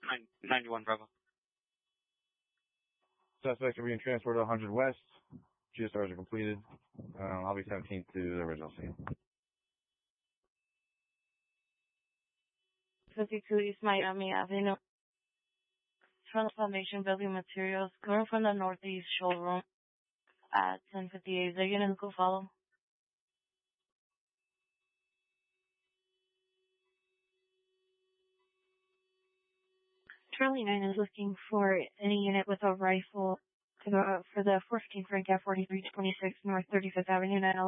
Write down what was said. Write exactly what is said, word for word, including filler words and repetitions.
ninety-one Bravo. Suspects are being transported to one hundred West. G S Rs are completed. Um, I'll be seventeenth to the original scene. fifty-two East Miami Avenue. Transformation Building Materials coming from the Northeast showroom at ten fifty-eight. Is there unit who could follow? Charlie nine is looking for any unit with a rifle to go, uh, for the fourteen Frank at forty-three twenty-six North thirty-fifth Avenue, nine